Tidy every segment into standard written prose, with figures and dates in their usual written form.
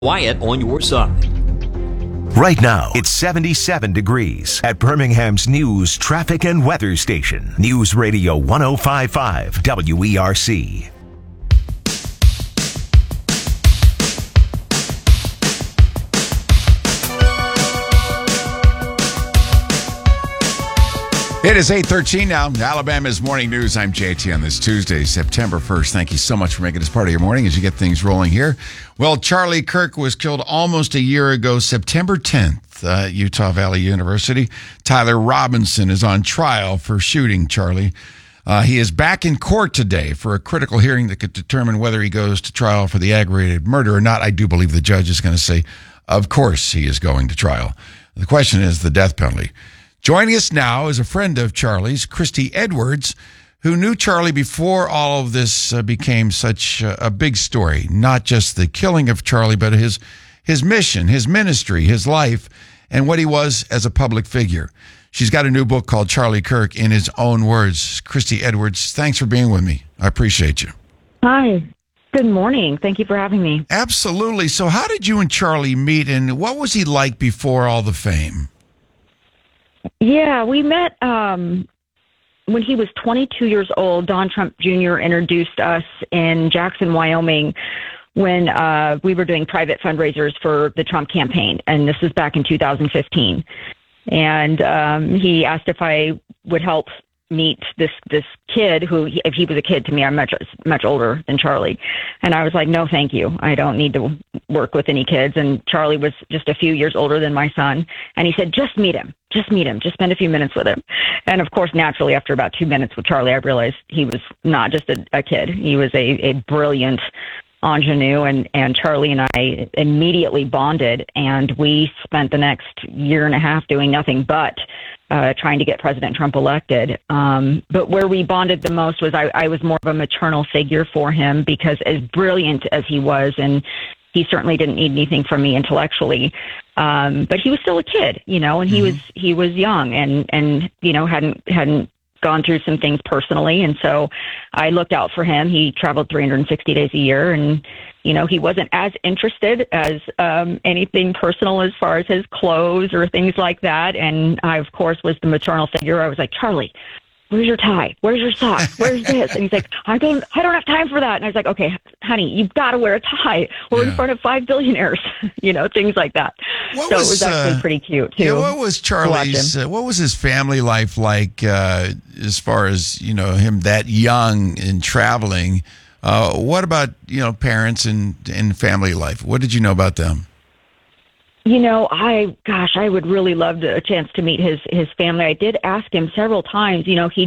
Wyatt on your side. Right now, it's 77 degrees at Birmingham's news, traffic, and weather station. News Radio 105.5 WERC. It is 8:13 now. Alabama's Morning News. I'm JT on this Tuesday, September 1st. Thank you so much for making this part of your morning as you get things rolling here. Well, Charlie Kirk was killed almost a year ago, September 10th, at Utah Valley University. Tyler Robinson is on trial for shooting Charlie. He is back in court today for a critical hearing that could determine whether he goes to trial for the aggravated murder or not. I do believe the judge is going to say, of course he is going to trial. The question is the death penalty. Joining us now is a friend of Charlie's, Christy Edwards, who knew Charlie before all of this became such a big story. Not just the killing of Charlie, but his mission, his ministry, his life, and what he was as a public figure. She's got a new book called Charlie Kirk in His Own Words. Christy Edwards, thanks for being with me. I appreciate you. Hi. Good morning. Thank you for having me. Absolutely. So how did you and Charlie meet, and what was he like before all the fame? Yeah, we met when he was 22 years old. Don Trump Jr. introduced us in Jackson, Wyoming, when we were doing private fundraisers for the Trump campaign. And this was back in 2015. And he asked if I would help meet this kid who, if he was a kid to me, I'm much older than Charlie. And I was like, no, thank you. I don't need to work with any kids. And Charlie was just a few years older than my son. And he said, just meet him. Just meet him. Just spend a few minutes with him. And of course, naturally, after about 2 minutes with Charlie, I realized he was not just a kid. He was a brilliant ingenue, and Charlie and I immediately bonded, and we spent the next year and a half doing nothing but trying to get President Trump elected. But where we bonded the most was I was more of a maternal figure for him, because as brilliant as he was, and he certainly didn't need anything from me intellectually, but he was still a kid, and he was young and hadn't gone through some things personally. And so I looked out for him. He traveled 360 days a year, and, he wasn't as interested as anything personal as far as his clothes or things like that. And I, of course, was the maternal figure. I was like, Charlie, where's your tie? Where's your sock? Where's this? And he's like, I don't have time for that. And I was like, okay, honey, you've got to wear a tie. We're in front of 5 billionaires, things like that. So it was actually pretty cute too. Yeah, what was Charlie's, what was his family life like, as far as, him that young and traveling? What about, parents and family life? What did you know about them? I would really love a chance to meet his family. I did ask him several times.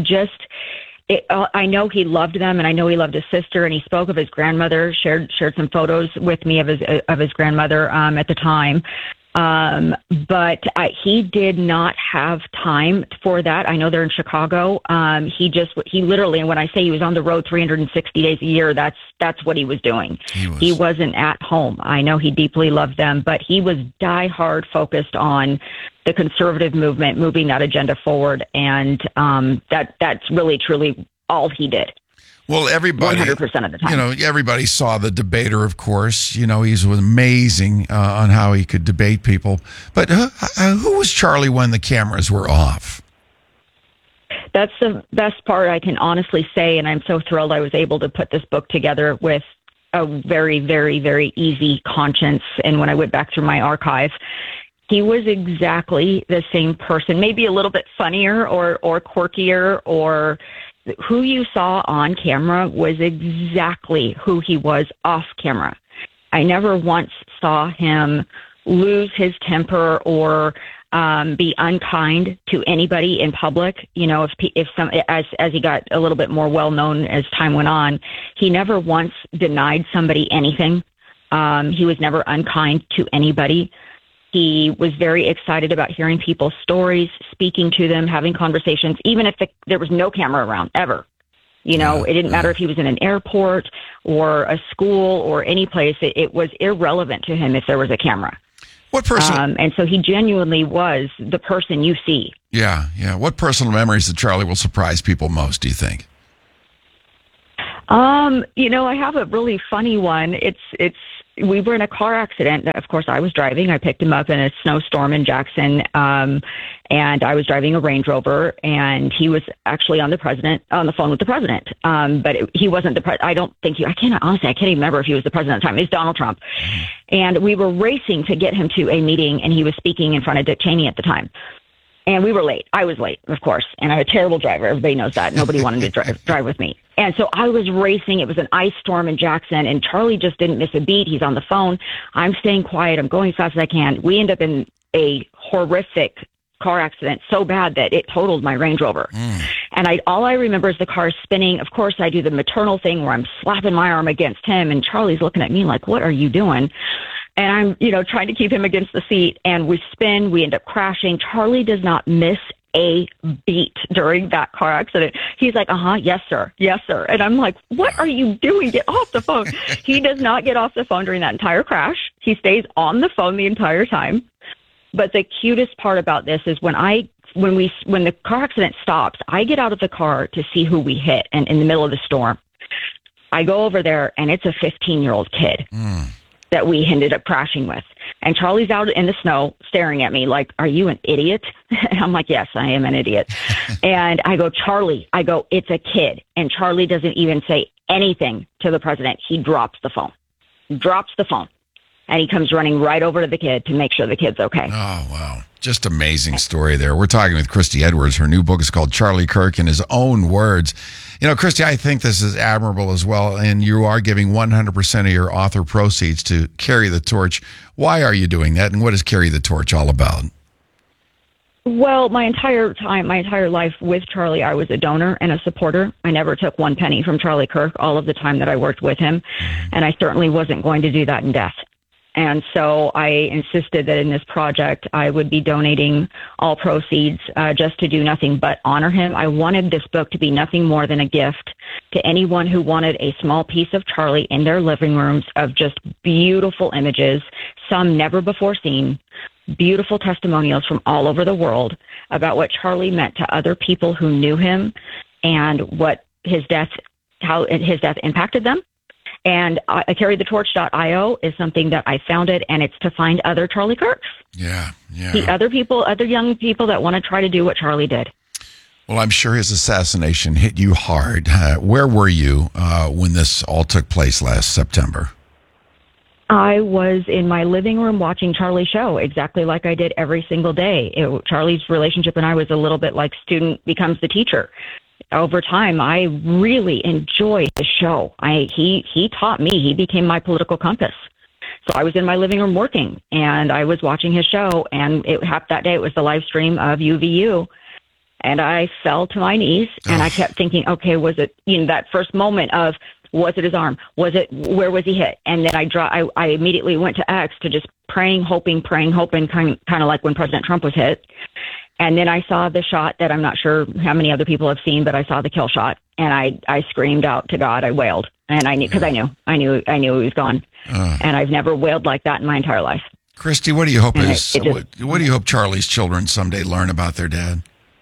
I know he loved them, and I know he loved his sister, and he spoke of his grandmother, shared some photos with me of his grandmother at the time. But he did not have time for that. I know they're in Chicago. He literally, and when I say he was on the road 360 days a year, that's what he was doing. He wasn't at home. I know he deeply loved them, but he was diehard focused on the conservative movement, moving that agenda forward. And, that's really, truly all he did. Well, everybody, 100% of the time. Everybody saw The Debater, of course. He was amazing on how he could debate people. But who was Charlie when the cameras were off? That's the best part I can honestly say, and I'm so thrilled I was able to put this book together with a very, very, very easy conscience. And when I went back through my archive, he was exactly the same person, maybe a little bit funnier or quirkier, or who you saw on camera was exactly who he was off camera. I never once saw him lose his temper or be unkind to anybody in public. As he got a little bit more well known as time went on, he never once denied somebody anything. He was never unkind to anybody. He was very excited about hearing people's stories, speaking to them, having conversations, even if there was no camera around, ever. It didn't matter if he was in an airport or a school or any place. It was irrelevant to him if there was a camera. What person? And so he genuinely was the person you see. Yeah. What personal memories of Charlie will surprise people most, do you think? I have a really funny one. It's we were in a car accident. Of course, I was driving. I picked him up in a snowstorm in Jackson, and I was driving a Range Rover, and he was actually on the phone with the president. But he wasn't the president. I can't even remember if he was the president at the time. It was Donald Trump. And we were racing to get him to a meeting, and he was speaking in front of Dick Cheney at the time. And we were late. I was late, of course. And I'm a terrible driver. Everybody knows that. Nobody wanted to drive with me. And so I was racing. It was an ice storm in Jackson, and Charlie just didn't miss a beat. He's on the phone. I'm staying quiet. I'm going as fast as I can. We end up in a horrific car accident, so bad that it totaled my Range Rover. And all I remember is the car spinning. Of course, I do the maternal thing where I'm slapping my arm against him, and Charlie's looking at me like, what are you doing? And I'm, trying to keep him against the seat, and we spin. We end up crashing. Charlie does not miss a beat during that car accident. He's like, yes, sir. Yes, sir. And I'm like, what are you doing? Get off the phone. He does not get off the phone during that entire crash. He stays on the phone the entire time. But the cutest part about this is when the car accident stops, I get out of the car to see who we hit, and in the middle of the storm, I go over there, and it's a 15-year-old kid that we ended up crashing with. And Charlie's out in the snow staring at me like, are you an idiot? And I'm like, yes, I am an idiot. And I go, Charlie, it's a kid. And Charlie doesn't even say anything to the president. He drops the phone. And he comes running right over to the kid to make sure the kid's okay. Oh, wow. Just amazing story there. We're talking with Christy Edwards. Her new book is called Charlie Kirk in His Own Words. Christy, I think this is admirable as well, and you are giving 100% of your author proceeds to Carry the Torch. Why are you doing that, and what is Carry the Torch all about? Well, my entire life with Charlie, I was a donor and a supporter. I never took one penny from Charlie Kirk all of the time that I worked with him, and I certainly wasn't going to do that in death. And so I insisted that in this project, I would be donating all proceeds just to do nothing but honor him. I wanted this book to be nothing more than a gift to anyone who wanted a small piece of Charlie in their living rooms of just beautiful images, some never before seen, beautiful testimonials from all over the world about what Charlie meant to other people who knew him and how his death impacted them. And carrythetorch.io is something that I founded, and it's to find other Charlie Kirks. Yeah. Other young people that want to try to do what Charlie did. Well, I'm sure his assassination hit you hard. Where were you when this all took place last September? I was in my living room watching Charlie's show, exactly like I did every single day. Charlie's relationship and I was a little bit like student becomes the teacher. Over time, I really enjoyed the show. He taught me. He became my political compass. So I was in my living room working, and I was watching his show, and that day it was the live stream of UVU, and I fell to my knees, and I kept thinking, okay, was it that first moment of, was it his arm? Where was he hit? And then I immediately went to X to just praying, hoping, kind of like when President Trump was hit. And then I saw the shot that I'm not sure how many other people have seen, but I saw the kill shot, and I screamed out to God. I wailed, and I knew he was gone, and I've never wailed like that in my entire life. Christy, what do you hope what do you hope Charlie's children someday learn about their dad?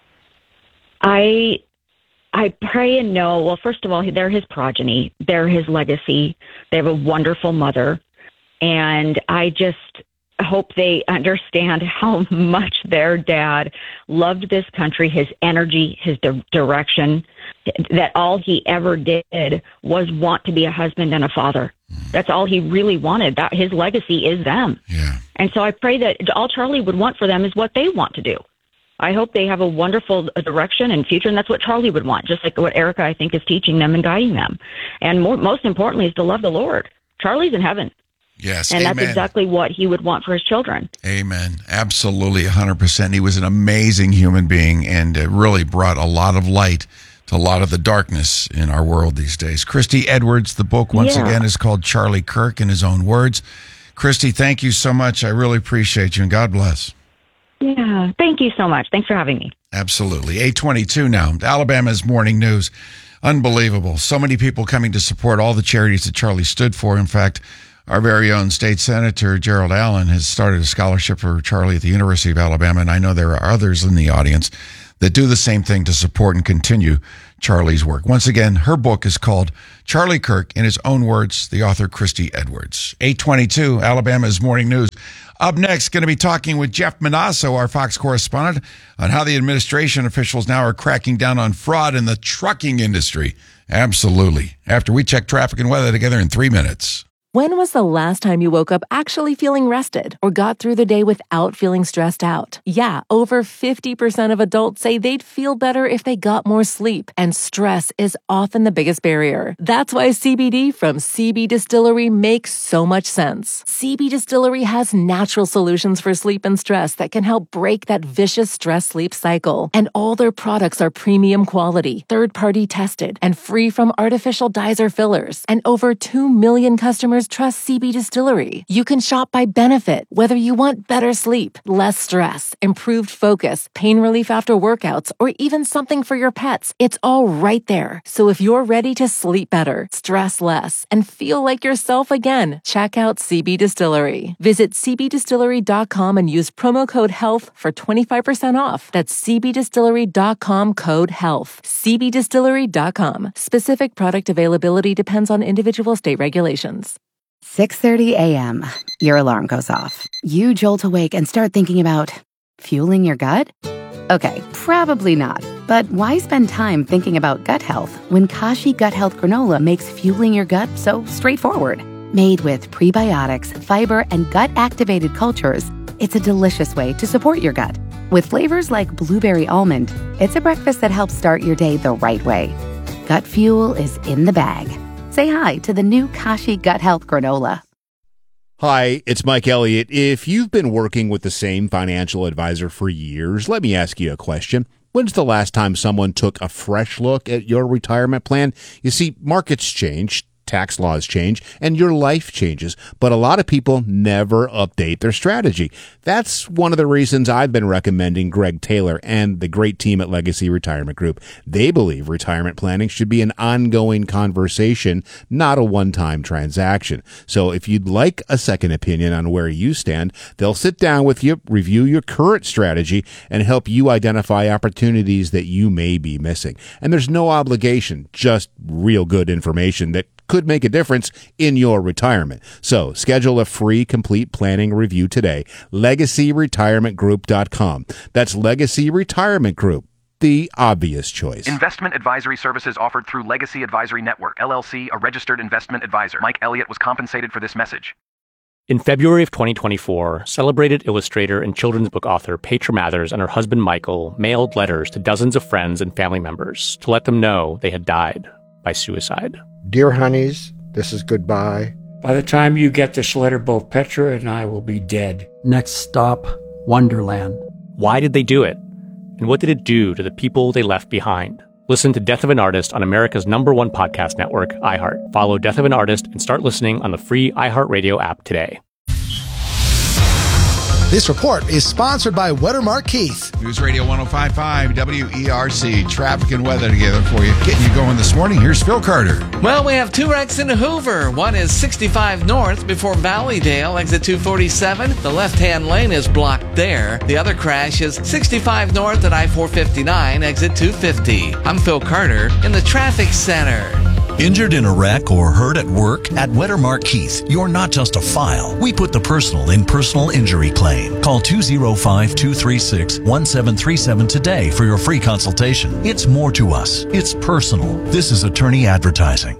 I pray and know. Well, first of all, they're his progeny, they're his legacy. They have a wonderful mother, and I just hope they understand how much their dad loved this country, his energy, his direction, that all he ever did was want to be a husband and a father. That's all he really wanted. That his legacy is them. Yeah. And so I pray that all Charlie would want for them is what they want to do. I hope they have a wonderful direction and future, and that's what Charlie would want, just like what Erica, I think, is teaching them and guiding them. And most importantly is to love the Lord. Charlie's in heaven. Yes, and amen. That's exactly what he would want for his children. Amen. Absolutely, 100%. He was an amazing human being and really brought a lot of light to a lot of the darkness in our world these days. Christy Edwards, the book, once again, is called Charlie Kirk in His Own Words. Christy, thank you so much. I really appreciate you, and God bless. Yeah, thank you so much. Thanks for having me. Absolutely. 8:22 now. Alabama's morning news. Unbelievable. So many people coming to support all the charities that Charlie stood for. In fact, our very own state senator, Gerald Allen, has started a scholarship for Charlie at the University of Alabama, and I know there are others in the audience that do the same thing to support and continue Charlie's work. Once again, her book is called Charlie Kirk, in his own words, the author Christy Edwards. 822, Alabama's Morning News. Up next, going to be talking with Jeff Manasso, our Fox correspondent, on how the administration officials now are cracking down on fraud in the trucking industry. Absolutely. After we check traffic and weather together in 3 minutes. When was the last time you woke up actually feeling rested or got through the day without feeling stressed out? Yeah, over 50% of adults say they'd feel better if they got more sleep, and stress is often the biggest barrier. That's why CBD from CB Distillery makes so much sense. CB Distillery has natural solutions for sleep and stress that can help break that vicious stress-sleep cycle. And all their products are premium quality, third-party tested, and free from artificial dyes or fillers. And over 2 million customers trust CB Distillery. You can shop by benefit, whether you want better sleep, less stress, improved focus, pain relief after workouts, or even something for your pets. It's all right there. So if you're ready to sleep better, stress less, and feel like yourself again, check out CB Distillery. Visit cbdistillery.com and use promo code HEALTH for 25% off. That's cbdistillery.com, code HEALTH. cbdistillery.com. Specific product availability depends on individual state regulations. 6:30 a.m. Your alarm goes off. You jolt awake and start thinking about fueling your gut? Okay, probably not. But why spend time thinking about gut health when Kashi Gut Health Granola makes fueling your gut so straightforward? Made with prebiotics, fiber, and gut-activated cultures, it's a delicious way to support your gut. With flavors like blueberry almond, it's a breakfast that helps start your day the right way. Gut fuel is in the bag. Say hi to the new Kashi Gut Health Granola. Hi, it's Mike Elliott. If you've been working with the same financial advisor for years, let me ask you a question. When's the last time someone took a fresh look at your retirement plan? You see, markets change, tax laws change, and your life changes, but a lot of people never update their strategy. That's one of the reasons I've been recommending Greg Taylor and the great team at Legacy Retirement Group. They believe retirement planning should be an ongoing conversation, not a one-time transaction. So if you'd like a second opinion on where you stand, they'll sit down with you, review your current strategy, and help you identify opportunities that you may be missing. And there's no obligation, just real good information that could make a difference in your retirement. So schedule a free complete planning review today. LegacyRetirementGroup.com. That's Legacy Retirement Group, the obvious choice. Investment advisory services offered through Legacy Advisory Network, LLC, a registered investment advisor. Mike Elliott was compensated for this message. In February of 2024, celebrated illustrator and children's book author Petra Mathers and her husband Michael mailed letters to dozens of friends and family members to let them know they had died by suicide. Dear honeys, this is goodbye. By the time you get this letter, both Petra and I will be dead. Next stop, Wonderland. Why did they do it? And what did it do to the people they left behind? Listen to Death of an Artist on America's #1 podcast network, iHeart. Follow Death of an Artist and start listening on the free iHeartRadio app today. This report is sponsored by Wettermark Keith. News Radio 105.5 WERC. Traffic and weather together for you. Getting you going this morning. Here's Phil Carter. Well, we have two wrecks in Hoover. One is 65 north before Valleydale, exit 247. The left-hand lane is blocked there. The other crash is 65 north at I-459, exit 250. I'm Phil Carter in the traffic center. Injured in a wreck or hurt at work? At Wettermark Keith, you're not just a file. We put the personal in personal injury claim. Call 205-236-1737 today for your free consultation. It's more to us. It's personal. This is attorney advertising.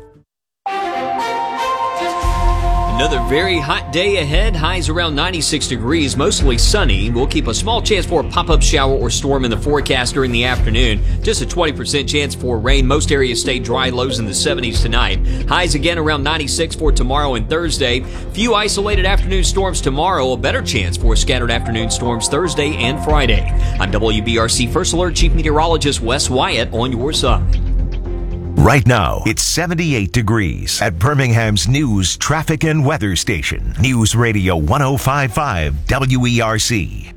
Another very hot day ahead. Highs around 96 degrees, mostly sunny. We'll keep a small chance for a pop-up shower or storm in the forecast during the afternoon. Just a 20% chance for rain. Most areas stay dry, lows in the 70s tonight. Highs again around 96 for tomorrow and Thursday. Few isolated afternoon storms tomorrow. A better chance for scattered afternoon storms Thursday and Friday. I'm WBRC First Alert Chief Meteorologist Wes Wyatt on your side. Right now, it's 78 degrees at Birmingham's news, traffic, and weather station. News Radio 105.5 WERC.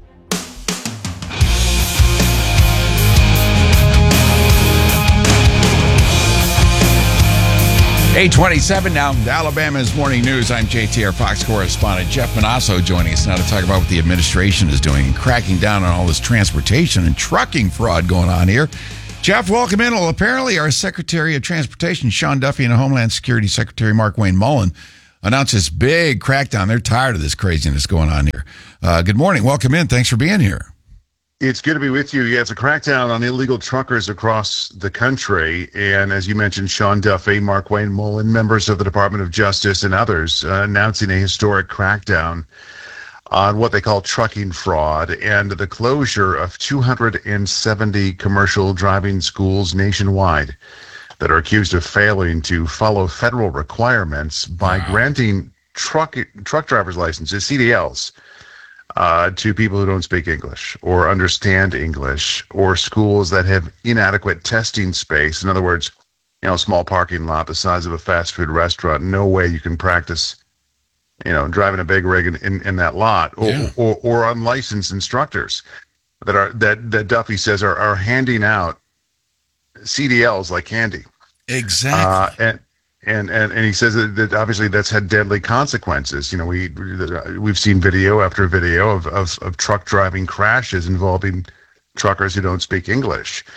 $8:27 now. Alabama's Morning News. I'm JTR Fox correspondent Jeff Manasso joining us now to talk about what the administration is doing and cracking down on all this transportation and trucking fraud going on here. Jeff, welcome in. Well, apparently our Secretary of Transportation, Sean Duffy, and Homeland Security Secretary Markwayne Mullin announced this big crackdown. They're tired of this craziness going on here. Good morning. Welcome in. Thanks for being here. It's good to be with you. Yeah, it's a crackdown on illegal truckers across the country. And as you mentioned, Sean Duffy, Markwayne Mullin, members of the Department of Justice, and others announcing a historic crackdown on what they call trucking fraud and the closure of 270 commercial driving schools nationwide that are accused of failing to follow federal requirements by granting truck driver's licenses, CDLs, to people who don't speak English or understand English, or schools that have inadequate testing space. In other words, small parking lot the size of a fast food restaurant. No way you can practice driving a big rig in that lot, or unlicensed instructors that Duffy says are handing out CDLs like candy. Exactly. And he says that obviously that's had deadly consequences. We've seen video after video of truck driving crashes involving truckers who don't speak English.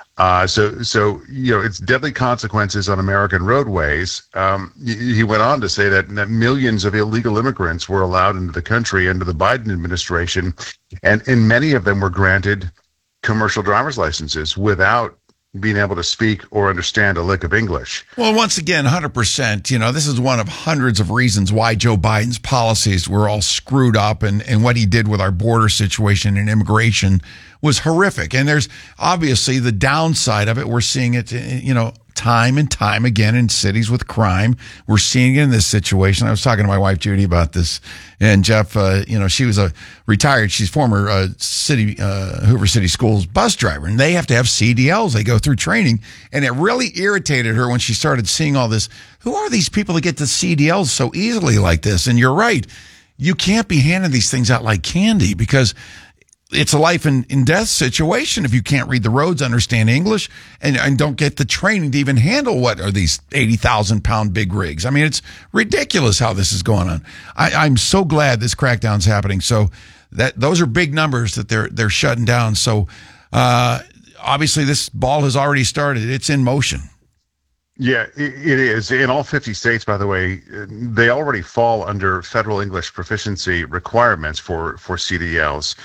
So it's deadly consequences on American roadways. He went on to say that millions of illegal immigrants were allowed into the country under the Biden administration, and many of them were granted commercial driver's licenses without being able to speak or understand a lick of English. Well, once again, 100%, this is one of hundreds of reasons why Joe Biden's policies were all screwed up, and what he did with our border situation and immigration was horrific. And there's obviously the downside of it. We're seeing it, time and time again in cities with crime. We're seeing it in this situation. I was talking to my wife, Judy, about this. And Jeff, she was she's former Hoover City Schools bus driver, and they have to have CDLs. They go through training. And it really irritated her when she started seeing all this. Who are these people that get the CDLs so easily like this? And you're right. You can't be handing these things out like candy, because it's a life and death situation if you can't read the roads, understand English, and don't get the training to even handle what are these 80,000-pound big rigs. I mean, it's ridiculous how this is going on. I'm so glad this crackdown's happening. So those are big numbers that they're shutting down. So obviously this ball has already started. It's in motion. Yeah, it is. In all 50 states, by the way, they already fall under federal English proficiency requirements for CDLs.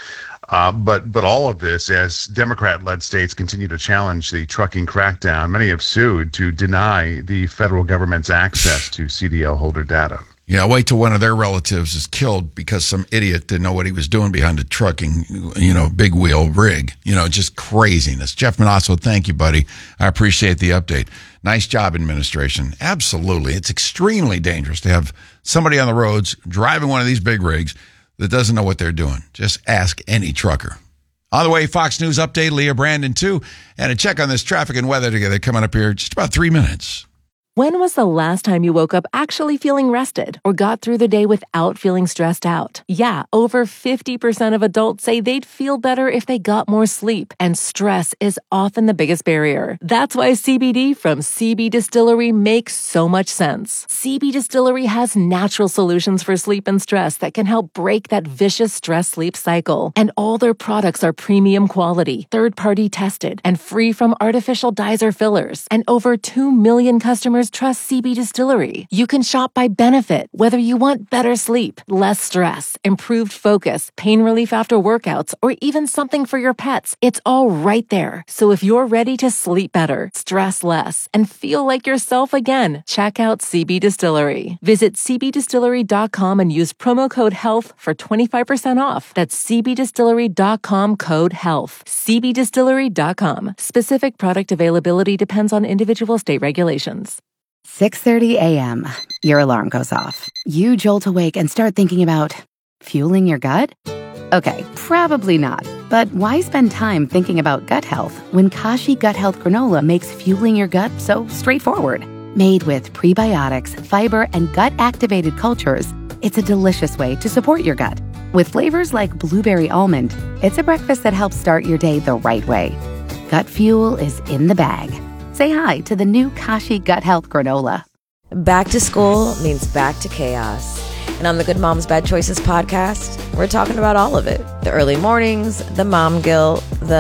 But all of this, as Democrat-led states continue to challenge the trucking crackdown, many have sued to deny the federal government's access to CDL holder data. Yeah, wait till one of their relatives is killed because some idiot didn't know what he was doing behind a trucking, big wheel rig. Just craziness. Jeff Manasso, thank you, buddy. I appreciate the update. Nice job, administration. Absolutely. It's extremely dangerous to have somebody on the roads driving one of these big rigs that doesn't know what they're doing. Just ask any trucker. On the way, Fox News update, Leah Brandon, too, and a check on this traffic and weather together coming up here in just about 3 minutes. When was the last time you woke up actually feeling rested or got through the day without feeling stressed out? Yeah, over 50% of adults say they'd feel better if they got more sleep, and stress is often the biggest barrier. That's why CBD from CB Distillery makes so much sense. CB Distillery has natural solutions for sleep and stress that can help break that vicious stress-sleep cycle. And all their products are premium quality, third-party tested, and free from artificial dyes or fillers. And over 2 million customers trust CB Distillery. You can shop by benefit, whether you want better sleep, less stress, improved focus, pain relief after workouts, or even something for your pets. It's all right there. So if you're ready to sleep better, stress less, and feel like yourself again, check out CB Distillery. Visit cbdistillery.com and use promo code HEALTH for 25% off. That's cbdistillery.com, code HEALTH. cbdistillery.com. Specific product availability depends on individual state regulations. 6:30 a.m. Your alarm goes off. You jolt awake and start thinking about fueling your gut? Okay, probably not. But why spend time thinking about gut health when Kashi Gut Health Granola makes fueling your gut so straightforward? Made with prebiotics, fiber, and gut-activated cultures, it's a delicious way to support your gut. With flavors like blueberry almond, it's a breakfast that helps start your day the right way. Gut fuel is in the bag. Say hi to the new Kashi Gut Health Granola. Back to school means back to chaos. And on the Good Moms Bad Choices podcast, we're talking about all of it. The early mornings, the mom guilt, the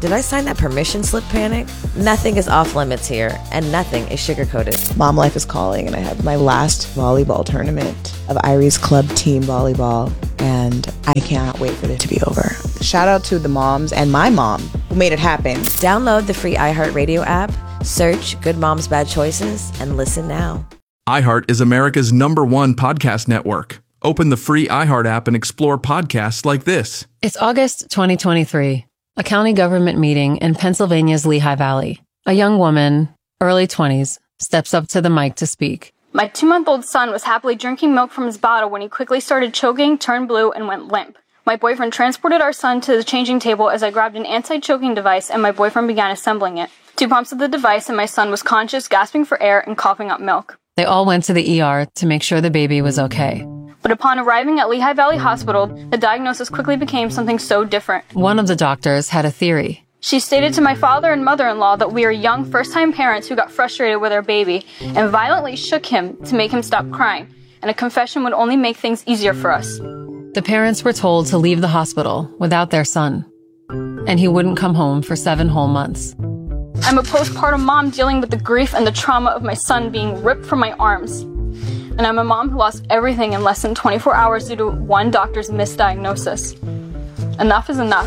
did I sign that permission slip panic? Nothing is off limits here, and nothing is sugar-coated. Mom Life is calling, and I have my last volleyball tournament of Irie's club team volleyball, and I cannot wait for it to be over. Shout out to the moms and my mom who made it happen. Download the free iHeartRadio app, search Good Moms Bad Choices, and listen now. iHeart is America's #1 podcast network. Open the free iHeart app and explore podcasts like this. It's August 2023, a county government meeting in Pennsylvania's Lehigh Valley. A young woman, early 20s, steps up to the mic to speak. My 2-month-old son was happily drinking milk from his bottle when he quickly started choking, turned blue, and went limp. My boyfriend transported our son to the changing table as I grabbed an anti-choking device and my boyfriend began assembling it. 2 pumps of the device and my son was conscious, gasping for air, and coughing up milk. They all went to the ER to make sure the baby was okay. But upon arriving at Lehigh Valley Hospital, the diagnosis quickly became something so different. One of the doctors had a theory. She stated to my father and mother-in-law that we are young first-time parents who got frustrated with our baby and violently shook him to make him stop crying, and a confession would only make things easier for us. The parents were told to leave the hospital without their son, and he wouldn't come home for 7 whole months. I'm a postpartum mom dealing with the grief and the trauma of my son being ripped from my arms. And I'm a mom who lost everything in less than 24 hours due to one doctor's misdiagnosis. Enough is enough.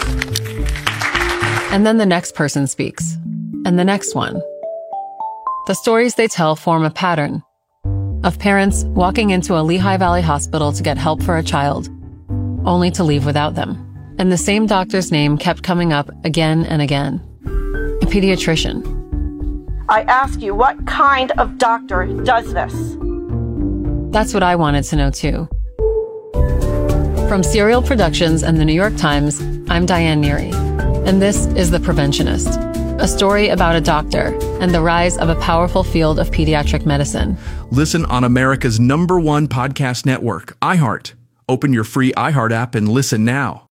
And then the next person speaks, and the next one. The stories they tell form a pattern of parents walking into a Lehigh Valley hospital to get help for a child, only to leave without them. And the same doctor's name kept coming up again and again. A pediatrician. I ask you, what kind of doctor does this? That's what I wanted to know too. From Serial Productions and the New York Times, I'm Diane Neary, and this is The Preventionist, a story about a doctor and the rise of a powerful field of pediatric medicine. Listen on America's #1 podcast network, iHeart. Open your free iHeart app and listen now.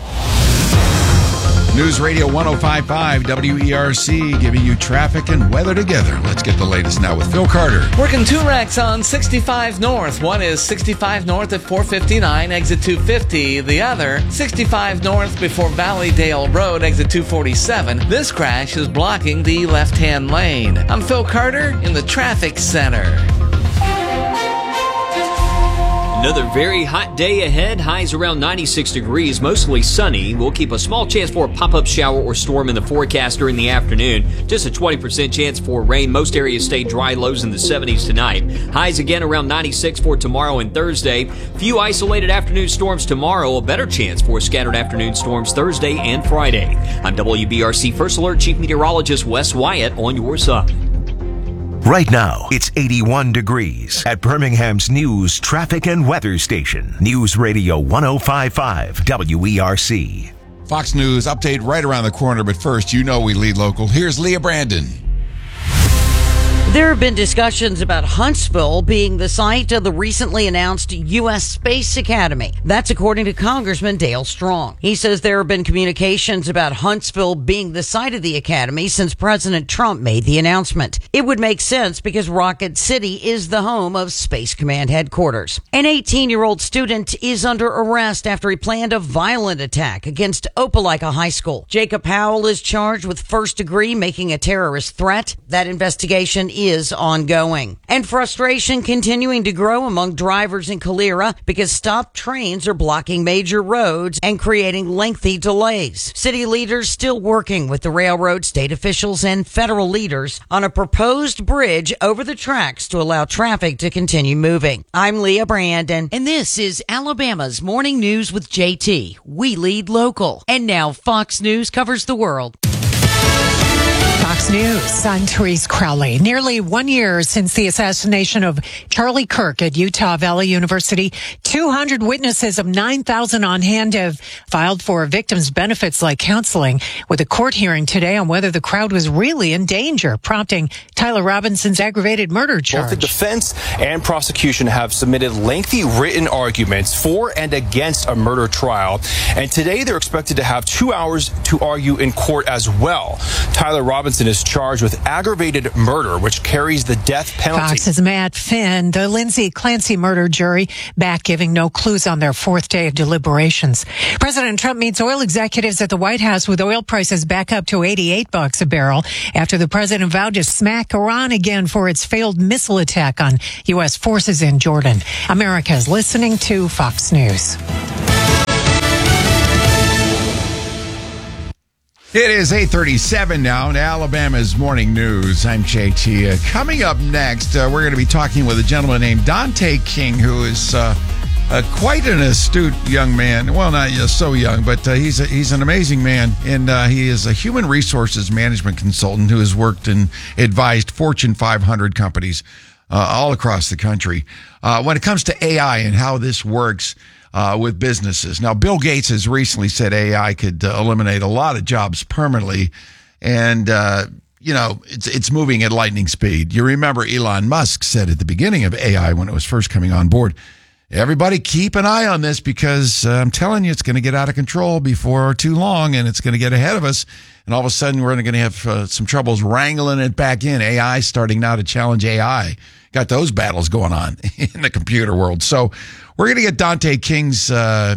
News Radio 105.5 WERC, giving you traffic and weather together. Let's get the latest now with Phil Carter. Working 2 wrecks on 65 North. One is 65 North at 459, exit 250. The other, 65 North before Valleydale Road, exit 247. This crash is blocking the left-hand lane. I'm Phil Carter in the traffic center. Another very hot day ahead. Highs around 96 degrees, mostly sunny. We'll keep a small chance for a pop-up shower or storm in the forecast during the afternoon. Just a 20% chance for rain. Most areas stay dry, lows in the 70s tonight. Highs again around 96 for tomorrow and Thursday. Few isolated afternoon storms tomorrow. A better chance for scattered afternoon storms Thursday and Friday. I'm WBRC First Alert Chief Meteorologist Wes Wyatt on your side. Right now, it's 81 degrees at Birmingham's news, traffic, and weather station. News Radio 105.5 WERC. Fox News update right around the corner, but first, you know we lead local. Here's Leah Brandon. There have been discussions about Huntsville being the site of the recently announced U.S. Space Academy. That's according to Congressman Dale Strong. He says there have been communications about Huntsville being the site of the academy since President Trump made the announcement. It would make sense because Rocket City is the home of Space Command headquarters. An 18-year-old student is under arrest after he planned a violent attack against Opelika High School. Jacob Powell is charged with first-degree making a terrorist threat. That investigation is ongoing. And frustration continuing to grow among drivers in Calera because stopped trains are blocking major roads and creating lengthy delays. City leaders still working with the railroad, state officials, and federal leaders on a proposed bridge over the tracks to allow traffic to continue moving. I'm Leah Brandon, and this is Alabama's Morning News with JT. We lead local. And now Fox News covers the world. Fox News, I'm Therese Crowley. Nearly 1 year since the assassination of Charlie Kirk at Utah Valley University, 200 witnesses of 9,000 on hand have filed for victims' benefits like counseling, with a court hearing today on whether the crowd was really in danger, prompting Tyler Robinson's aggravated murder charge. Both the defense and prosecution have submitted lengthy written arguments for and against a murder trial, and today they're expected to have 2 hours to argue in court as well. Tyler Robinson and is charged with aggravated murder, which carries the death penalty. Fox's Matt Finn, the Lindsay Clancy murder jury, back giving no clues on their fourth day of deliberations. President Trump meets oil executives at the White House with oil prices back up to $88 a barrel after the president vowed to smack Iran again for its failed missile attack on U.S. forces in Jordan. America is listening to Fox News. It is 8:37 now in Alabama's Morning News. I'm JT. Coming up next, we're going to be talking with a gentleman named Dante King, who is quite an astute young man. Well, not so young, but he's an amazing man, and he is a human resources management consultant who has worked and advised Fortune 500 companies all across the country when it comes to AI and how this works with businesses. Now, Bill Gates has recently said AI could eliminate a lot of jobs permanently, and it's moving at lightning speed. You remember Elon Musk said at the beginning of AI when it was first coming on board, everybody keep an eye on this because I'm telling you, it's going to get out of control before too long, and it's going to get ahead of us. And all of a sudden, we're going to have some troubles wrangling it back in. AI starting now to challenge AI. Got those battles going on in the computer world. So we're going to get Dante King's,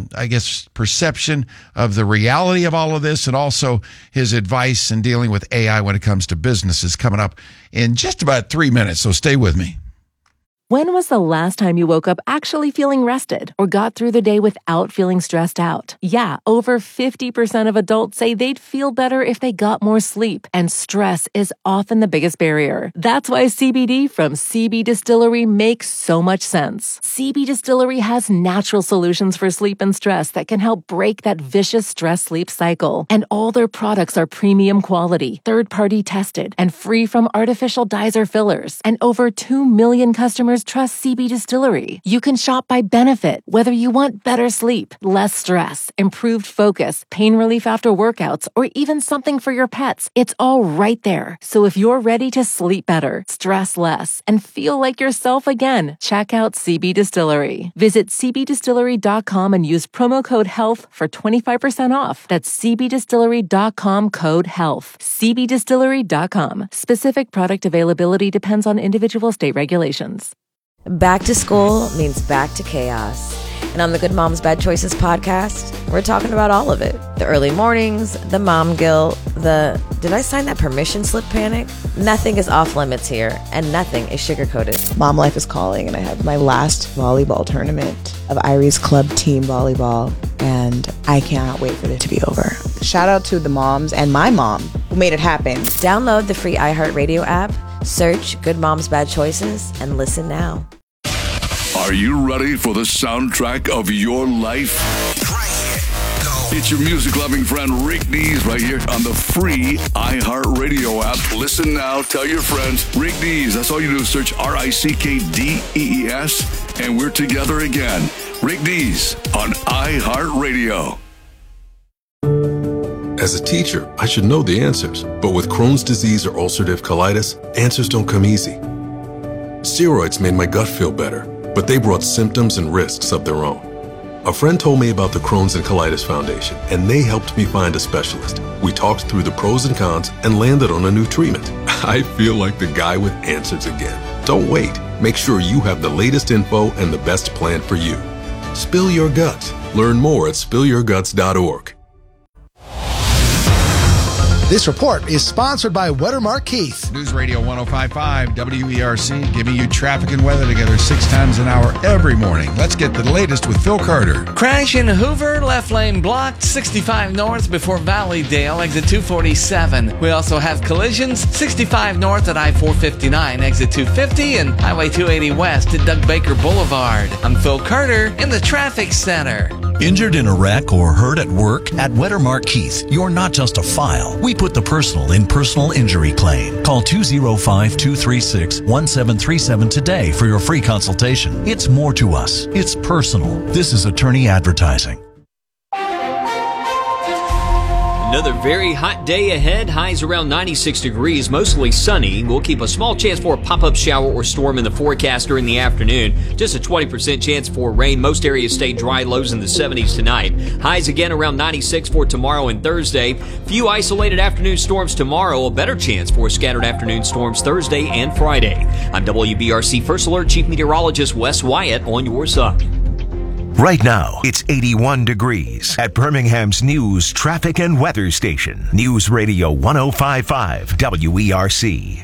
perception of the reality of all of this, and also his advice in dealing with AI when it comes to businesses, coming up in just about 3 minutes. So stay with me. When was the last time you woke up actually feeling rested or got through the day without feeling stressed out? Yeah, over 50% of adults say they'd feel better if they got more sleep, and stress is often the biggest barrier. That's why CBD from CB Distillery makes so much sense. CB Distillery has natural solutions for sleep and stress that can help break that vicious stress-sleep cycle. And all their products are premium quality, third-party tested, and free from artificial dyes or fillers. And over 2 million customers trust CB Distillery. You can shop by benefit, whether you want better sleep, less stress, improved focus, pain relief after workouts, or even something for your pets. It's all right there. So if you're ready to sleep better, stress less, and feel like yourself again, check out CB Distillery. Visit cbdistillery.com and use promo code HEALTH for 25% off. That's cbdistillery.com code HEALTH. cbdistillery.com. Specific product availability depends on individual state regulations. Back to school means back to chaos. And on the Good Moms Bad Choices podcast, we're talking about all of it. The early mornings, the mom guilt, the did I sign that permission slip panic? Nothing is off limits here, and nothing is sugar-coated. Mom life is calling, and I have my last volleyball tournament of Iris Club Team Volleyball, and I cannot wait for it to be over. Shout out to the moms and my mom who made it happen. Download the free iHeartRadio app, search Good Moms Bad Choices, and listen now. Are you ready for the soundtrack of your life? It's your music-loving friend Rick Dees right here on the free iHeartRadio app. Listen now, tell your friends. Rick Dees, that's all you do is search RICKDEES, and we're together again. Rick Dees on iHeartRadio. As a teacher, I should know the answers, but with Crohn's disease or ulcerative colitis, answers don't come easy. Steroids made my gut feel better, but they brought symptoms and risks of their own. A friend told me about the Crohn's and Colitis Foundation, and they helped me find a specialist. We talked through the pros and cons and landed on a new treatment. I feel like the guy with answers again. Don't wait. Make sure you have the latest info and the best plan for you. Spill your guts. Learn more at spillyourguts.org. This report is sponsored by Weathermark Keith. News Radio 105.5 WERC, giving you traffic and weather together 6 times an hour every morning. Let's get the latest with Phil Carter. Crash in Hoover, left lane blocked, 65 north before Valleydale, exit 247. We also have collisions, 65 north at I-459, exit 250, and Highway 280 west at Doug Baker Boulevard. I'm Phil Carter in the traffic center. Injured in a wreck or hurt at work? At Weathermark Keith, you're not just a file. We put the personal in personal injury claim. Call 205-236-1737 today for your free consultation. It's more to us. It's personal. This is attorney advertising. Another very hot day ahead. Highs around 96 degrees, mostly sunny. We'll keep a small chance for a pop-up shower or storm in the forecast during the afternoon. Just a 20% chance for rain. Most areas stay dry, lows in the 70s tonight. Highs again around 96 for tomorrow and Thursday. Few isolated afternoon storms tomorrow. A better chance for scattered afternoon storms Thursday and Friday. I'm WBRC First Alert Chief Meteorologist Wes Wyatt on your side. Right now, it's 81 degrees at Birmingham's news, traffic, and weather station. News Radio 105.5 WERC.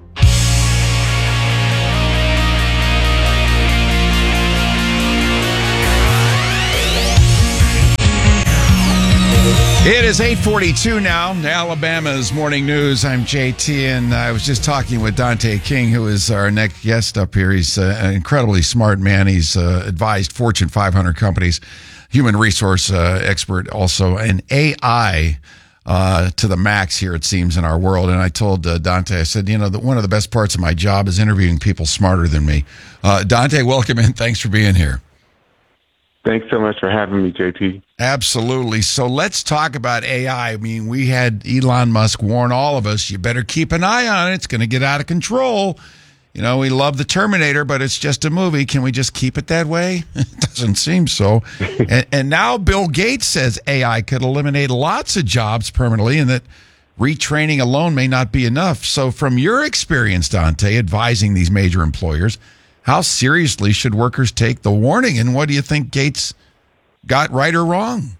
It is 8:42 now. Alabama's Morning News. I'm JT, and I was just talking with Dante King, who is our next guest up here. He's an incredibly smart man. He's advised Fortune 500 companies, human resource expert, also an AI to the max here, it seems, in our world. And I told Dante, I said, one of the best parts of my job is interviewing people smarter than me. Dante, welcome in. Thanks for being here. Thanks so much for having me, JT. Absolutely. So let's talk about AI. I mean, we had Elon Musk warn all of us, you better keep an eye on it. It's going to get out of control. We love the Terminator, but it's just a movie. Can we just keep it that way? It doesn't seem so. And now Bill Gates says AI could eliminate lots of jobs permanently and that retraining alone may not be enough. So from your experience, Dante, advising these major employers, how seriously should workers take the warning? And what do you think Gates got right or wrong?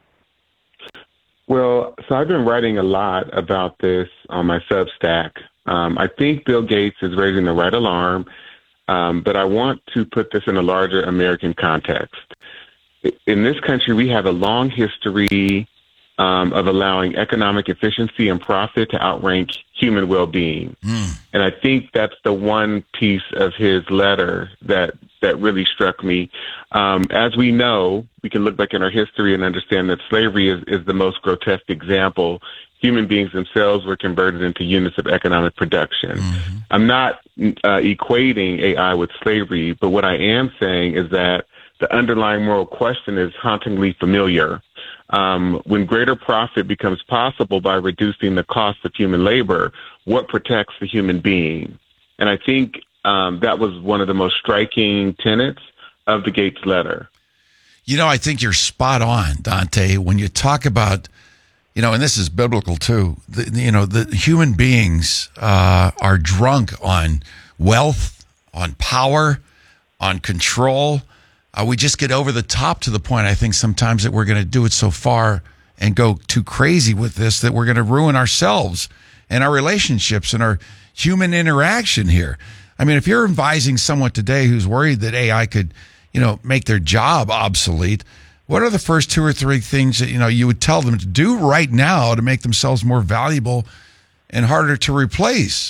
Well, so I've been writing a lot about this on my Substack. I think Bill Gates is raising the right alarm, but I want to put this in a larger American context. In this country, we have a long history of allowing economic efficiency and profit to outrank human well-being. And I think that's the one piece of his letter that really struck me. As we know, we can look back in our history and understand that slavery is the most grotesque example. Human beings themselves were converted into units of economic production. I'm not equating AI with slavery, but what I am saying is that the underlying moral question is hauntingly familiar. When greater profit becomes possible by reducing the cost of human labor, what protects the human being? And I think that was one of the most striking tenets of the Gates letter. I think you're spot on, Dante, when you talk about, and this is biblical too, the human beings are drunk on wealth, on power, on control. We just get over the top to the point, I think, sometimes that we're going to do it so far and go too crazy with this that we're going to ruin ourselves and our relationships and our human interaction here. I mean, if you're advising someone today who's worried that AI could, make their job obsolete, what are the first two or three things that, you would tell them to do right now to make themselves more valuable and harder to replace?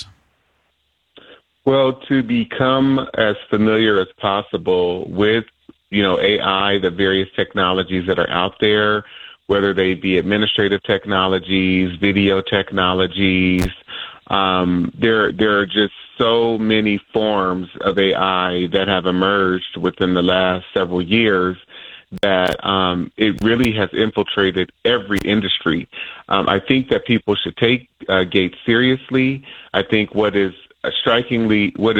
Well, to become as familiar as possible with AI, the various technologies that are out there, whether they be administrative technologies, video technologies. There are just so many forms of AI that have emerged within the last several years that it really has infiltrated every industry. I think that people should take Gates seriously. I think what is striking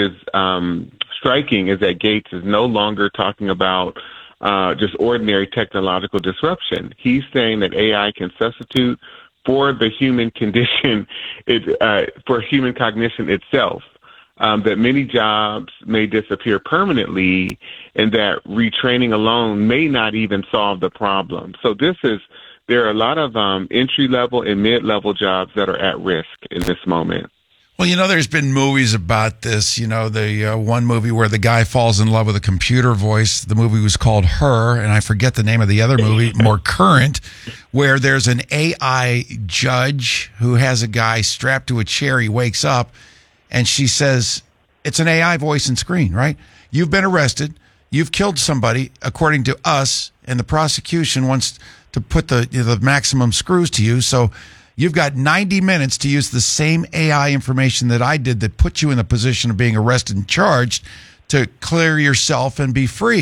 is that Gates is no longer talking about just ordinary technological disruption. He's saying that AI can substitute for the human condition, for human cognition itself, that many jobs may disappear permanently and that retraining alone may not even solve the problem. So there are a lot of entry-level and mid-level jobs that are at risk in this moment. Well, there's been movies about this. The one movie where the guy falls in love with a computer voice. The movie was called Her, and I forget the name of the other movie, more current, where there's an AI judge who has a guy strapped to a chair. He wakes up, and she says, it's an AI voice and screen, right? You've been arrested. You've killed somebody, according to us, and the prosecution wants to put the maximum screws to you. So you've got 90 minutes to use the same AI information that I did that put you in the position of being arrested and charged to clear yourself and be free.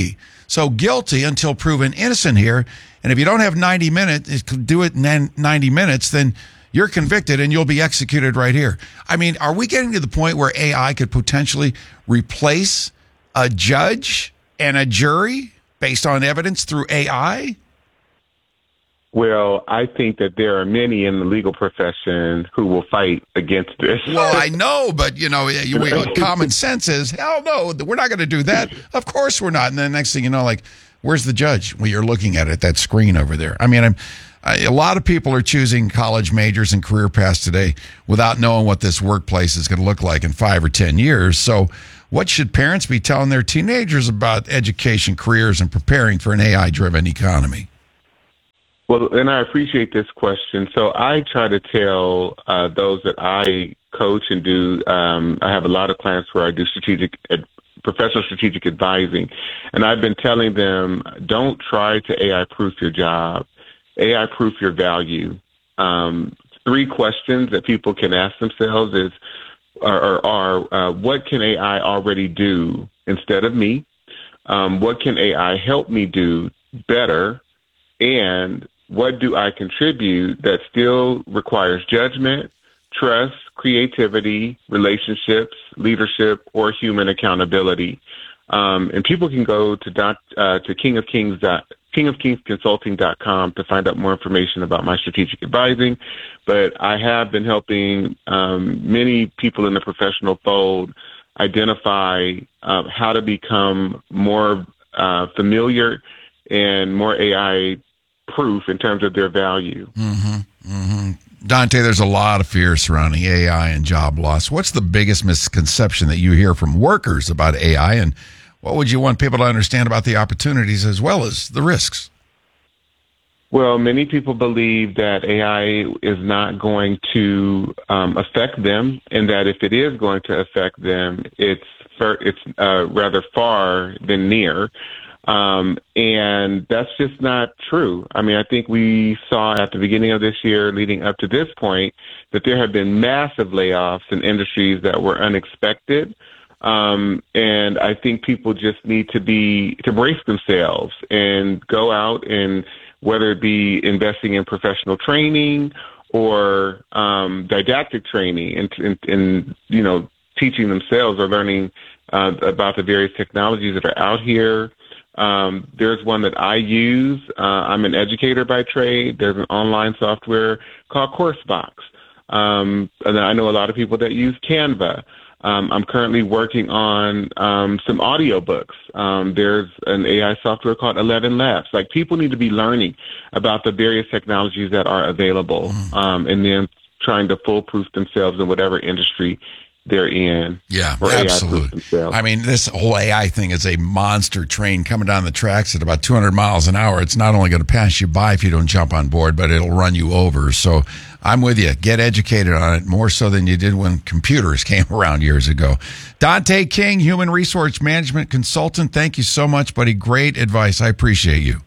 So guilty until proven innocent here. And if you don't have 90 minutes, do it in 90 minutes, then you're convicted and you'll be executed right here. I mean, are we getting to the point where AI could potentially replace a judge and a jury based on evidence through AI? Well, I think that there are many in the legal profession who will fight against this. Well, I know, but, common sense is, hell no, we're not going to do that. Of course we're not. And then next thing you know, like, where's the judge? Well, you're looking at that screen over there. I mean, a lot of people are choosing college majors and career paths today without knowing what this workplace is going to look like in 5 or 10 years. So what should parents be telling their teenagers about education, careers, and preparing for an AI-driven economy? Well, and I appreciate this question. So I try to tell those that I coach and do, I have a lot of clients where I do professional strategic advising, and I've been telling them, don't try to AI-proof your job. AI-proof your value. 3 questions that people can ask themselves are what can AI already do instead of me? What can AI help me do better? And what do I contribute that still requires judgment, trust, creativity, relationships, leadership, or human accountability? And people can go to kingofkingsconsulting.com to find out more information about my strategic advising. But I have been helping many people in the professional fold identify how to become more familiar and more AI proof in terms of their value. Dante, there's a lot of fear surrounding AI and job loss. What's the biggest misconception that you hear from workers about AI, and what would you want people to understand about the opportunities as well as the risks? Well, many people believe that AI is not going to affect them, and that if it is going to affect them, it's rather far than near. And that's just not true. I mean, I think we saw at the beginning of this year, leading up to this point, that there have been massive layoffs in industries that were unexpected. And I think people just need to brace themselves and go out, and whether it be investing in professional training or didactic training and teaching themselves or learning about the various technologies that are out here. There's one that I use. I'm an educator by trade. There's an online software called CourseBox. And I know a lot of people that use Canva. I'm currently working on some audiobooks. There's an AI software called 11 Labs. Like, people need to be learning about the various technologies that are available, and then trying to foolproof themselves in whatever industry they're in. Yeah, absolutely. I mean, this whole AI thing is a monster train coming down the tracks at about 200 miles an hour. It's not only going to pass you by if you don't jump on board, but it'll run you over. So I'm with you. Get educated on it more so than you did when computers came around years ago. Dante King, Human Resource Management Consultant. Thank you so much, buddy. Great advice. I appreciate you.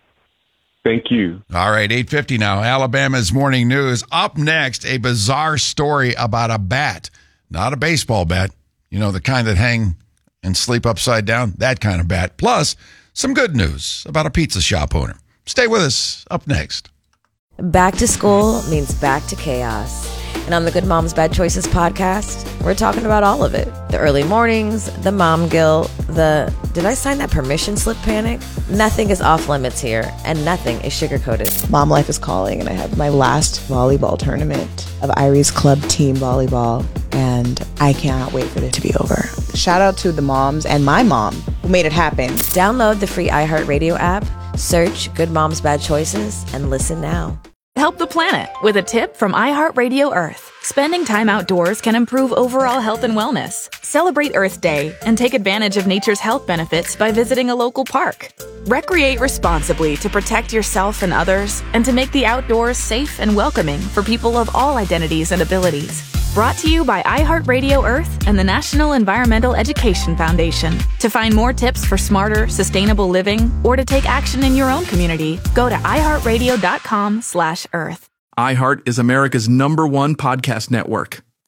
Thank you. All right, 8:50 now. Alabama's Morning News. Up next, a bizarre story about a bat. Not a baseball bat, the kind that hang and sleep upside down, that kind of bat. Plus, some good news about a pizza shop owner. Stay with us. Up next. Back to school means back to chaos. And on the Good Moms Bad Choices podcast, we're talking about all of it. The early mornings, the mom guilt, did I sign that permission slip panic? Nothing is off limits here, and nothing is sugar-coated. Mom life is calling, and I have my last volleyball tournament of Irie's Club Team Volleyball, and I cannot wait for it to be over. Shout out to the moms and my mom who made it happen. Download the free iHeartRadio app, search Good Moms Bad Choices, and listen now. Help the planet with a tip from iHeartRadio Earth. Spending time outdoors can improve overall health and wellness. Celebrate Earth Day and take advantage of nature's health benefits by visiting a local park. Recreate responsibly to protect yourself and others, and to make the outdoors safe and welcoming for people of all identities and abilities. Brought to you by iHeartRadio Earth and the National Environmental Education Foundation. To find more tips for smarter, sustainable living, or to take action in your own community, go to iHeartRadio.com/earth. iHeart is America's #1 podcast network.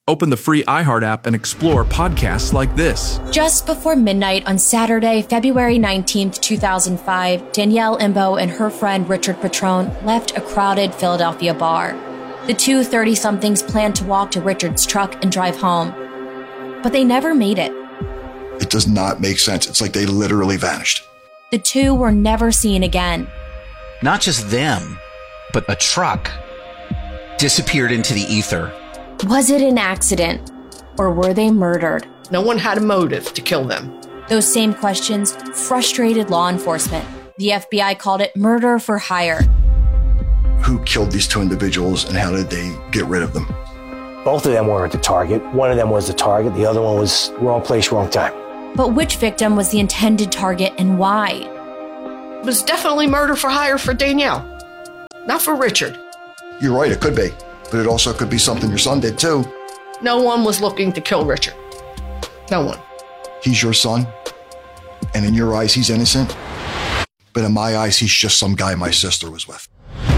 Open the free iHeart app and explore podcasts like this. Just before midnight on Saturday, February 19th, 2005, Danielle Imbo and her friend Richard Patrone left a crowded Philadelphia bar. The two 30-somethings planned to walk to Richard's truck and drive home. But they never made it. It does not make sense. It's like they literally vanished. The two were never seen again. Not just them, but a truck disappeared into the ether. Was it an accident, or were they murdered? No one had a motive to kill them. Those same questions frustrated law enforcement. The FBI called it murder for hire. Who killed these two individuals and how did they get rid of them? Both of them weren't the target. One of them was the target. The other one was wrong place, wrong time. But which victim was the intended target and why? It was definitely murder for hire for Danielle, not for Richard. You're right, it could be. But it also could be something your son did too. No one was looking to kill Richard. No one. He's your son, and in your eyes, he's innocent. But in my eyes, he's just some guy my sister was with.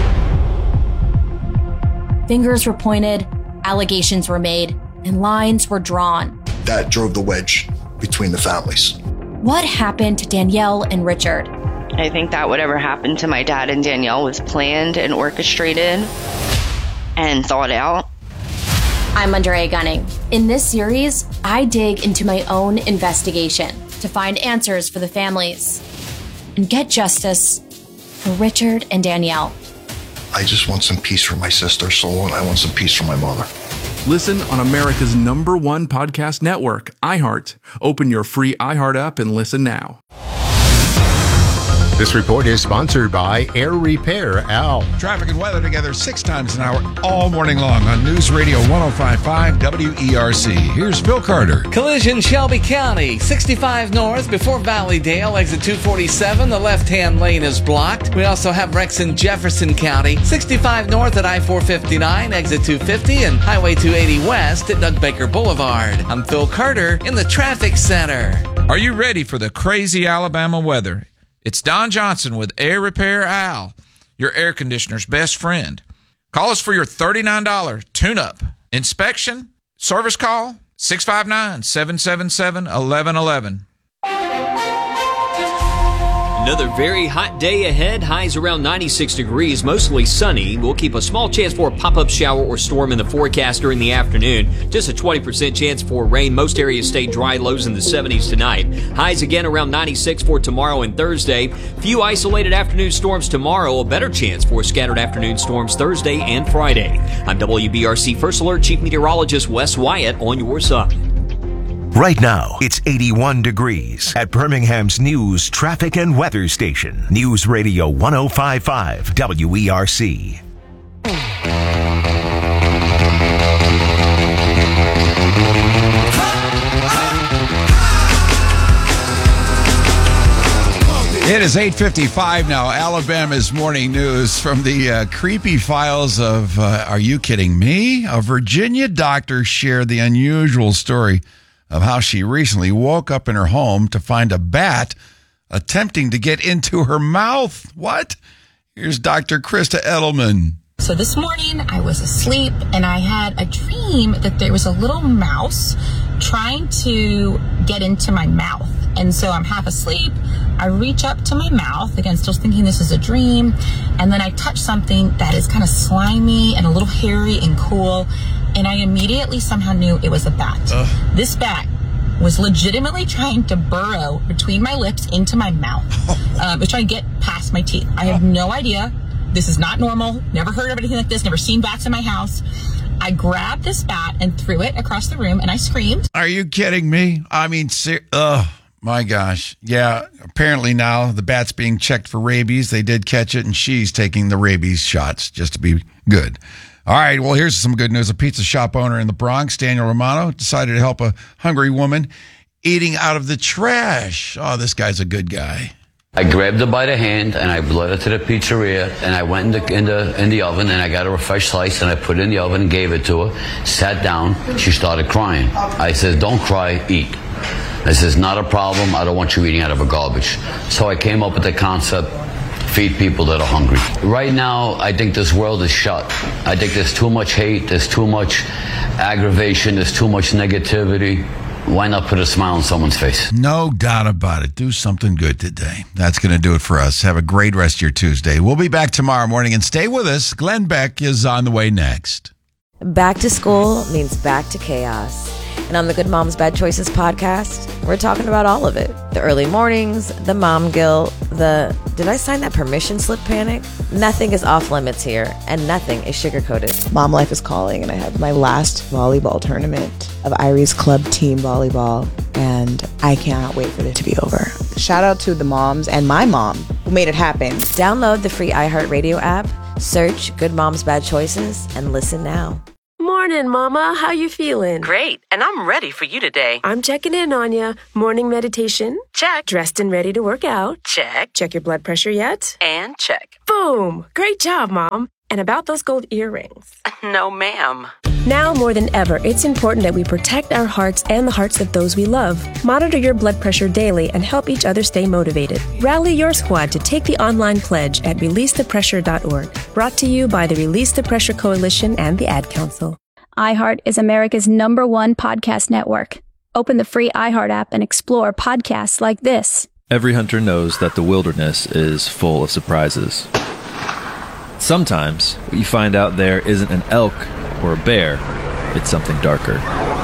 Fingers were pointed, allegations were made, and lines were drawn. That drove the wedge between the families. What happened to Danielle and Richard? I think that whatever happened to my dad and Danielle was planned and orchestrated and thought out. I'm Andrea Gunning. In this series, I dig into my own investigation to find answers for the families and get justice for Richard and Danielle. I just want some peace for my sister's soul, and I want some peace for my mother. Listen on America's #1 podcast network, iHeart. Open your free iHeart app and listen now. This report is sponsored by Air Repair Al. Traffic and weather together 6 times an hour all morning long on News Radio 105.5 WERC. Here's Phil Carter. Collision Shelby County, 65 north before Valleydale, exit 247. The left-hand lane is blocked. We also have wrecks in Jefferson County, 65 north at I-459, exit 250, and Highway 280 west at Doug Baker Boulevard. I'm Phil Carter in the traffic center. Are you ready for the crazy Alabama weather? It's Don Johnson with Air Repair Al, your air conditioner's best friend. Call us for your $39 tune-up. Inspection, service call, 659-777-1111. Another very hot day ahead. Highs around 96 degrees, mostly sunny. We'll keep a small chance for a pop-up shower or storm in the forecast during the afternoon. Just a 20% chance for rain. Most areas stay dry, lows in the 70s tonight. Highs again around 96 for tomorrow and Thursday. Few isolated afternoon storms tomorrow. A better chance for scattered afternoon storms Thursday and Friday. I'm WBRC First Alert Chief Meteorologist Wes Wyatt on your side. Right now, it's 81 degrees at Birmingham's news, traffic, and weather station. News Radio 105.5 WERC. It is 8:55 now. Alabama's morning news from the creepy files of, are you kidding me? A Virginia doctor shared the unusual story of how she recently woke up in her home to find a bat attempting to get into her mouth. What? Here's Dr. Krista Edelman. So this morning I was asleep and I had a dream that there was a little mouse trying to get into my mouth. And so I'm half asleep. I reach up to my mouth, again, still thinking this is a dream. And then I touch something that is kind of slimy and a little hairy and cool. And I immediately somehow knew it was a bat. This bat was legitimately trying to burrow between my lips into my mouth. It was trying to get past my teeth. I have no idea. This is not normal. Never heard of anything like this. Never seen bats in my house. I grabbed this bat and threw it across the room and I screamed. Are you kidding me? I mean, my gosh. Yeah, apparently now the bat's being checked for rabies. They did catch it and she's taking the rabies shots just to be good. All right, well, here's some good news. A pizza shop owner in the Bronx, Daniel Romano, decided to help a hungry woman eating out of the trash. Oh, this guy's a good guy. I grabbed her by the hand and I led her to the pizzeria and I went in the oven and I got her a fresh slice and I put it in the oven and gave it to her. Sat down, she started crying. I said, "Don't cry, eat." I said, "Not a problem. I don't want you eating out of a garbage." So I came up with the concept, feed people that are hungry. Right now, I think this world is shut. I think there's too much hate, there's too much aggravation, there's too much negativity. Why not put a smile on someone's face? No doubt about it. Do something good today. That's going to do it for us. Have a great rest of your Tuesday. We'll be back tomorrow morning, and stay with us. Glenn Beck is on the way next. Back to school means back to chaos. And on the Good Moms Bad Choices podcast, we're talking about all of it. The early mornings, the mom guilt, the did I sign that permission slip panic? Nothing is off limits here, and nothing is sugar-coated. Mom life is calling, and I have my last volleyball tournament of Iris Club Team Volleyball, and I cannot wait for it to be over. Shout out to the moms and my mom who made it happen. Download the free iHeartRadio app, search Good Moms Bad Choices, and listen now. Morning, Mama. How you feeling? Great, and I'm ready for you today. I'm checking in on you. Morning meditation? Check. Dressed and ready to work out? Check. Check your blood pressure yet? And check. Boom! Great job, Mom. And about those gold earrings? No, ma'am. Now more than ever, it's important that we protect our hearts and the hearts of those we love. Monitor your blood pressure daily and help each other stay motivated. Rally your squad to take the online pledge at releasethepressure.org. Brought to you by the Release the Pressure Coalition and the Ad Council. iHeart is America's #1 podcast network. Open the free iHeart app and explore podcasts like this. Every hunter knows that the wilderness is full of surprises. Sometimes, what you find out there isn't an elk or a bear, it's something darker.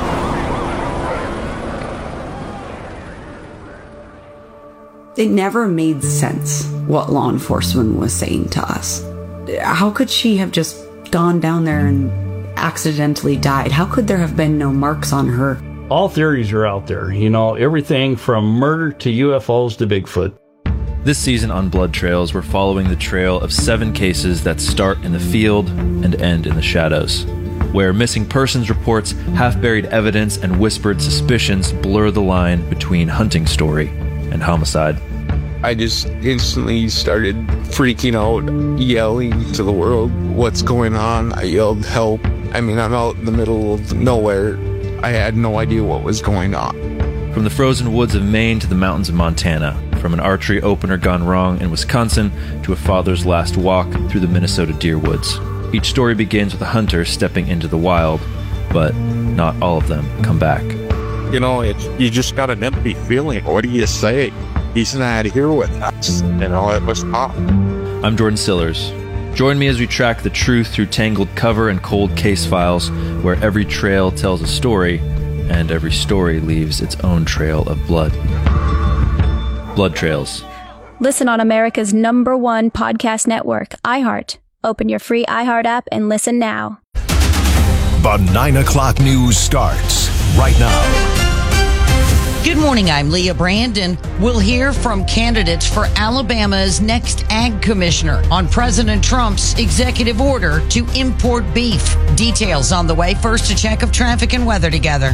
It never made sense what law enforcement was saying to us. How could she have just gone down there and accidentally died? How could there have been no marks on her? All theories are out there, everything from murder to UFOs to Bigfoot. This season on Blood Trails, we're following the trail of 7 cases that start in the field and end in the shadows, where missing persons reports, half-buried evidence, and whispered suspicions blur the line between hunting story and homicide. I just instantly started freaking out, yelling to the world, "What's going on?" I yelled, "Help." I'm out in the middle of nowhere. I had no idea what was going on. From the frozen woods of Maine to the mountains of Montana, from an archery opener gone wrong in Wisconsin to a father's last walk through the Minnesota deer woods. Each story begins with a hunter stepping into the wild, but not all of them come back. You just got an empty feeling. What do you say? He's not here with us. It was tough. I'm Jordan Sillers. Join me as we track the truth through tangled cover and cold case files, where every trail tells a story, and every story leaves its own trail of blood. Blood Trails. Listen on America's #1 podcast network, iHeart. Open your free iHeart app and listen now. The 9 o'clock news starts right now. Good morning, I'm Leah Brandon. We'll hear from candidates for Alabama's next ag commissioner on President Trump's executive order to import beef. Details on the way. First, a check of traffic and weather together.